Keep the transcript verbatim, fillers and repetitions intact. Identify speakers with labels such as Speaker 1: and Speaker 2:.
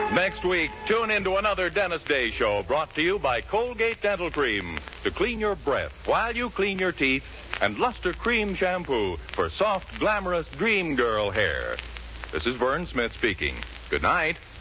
Speaker 1: Next week, tune into another Dennis Day Show brought to you by Colgate Dental Cream to clean your breath while you clean your teeth, and Luster Cream Shampoo for soft, glamorous dream girl hair. This is Vern Smith speaking. Good night.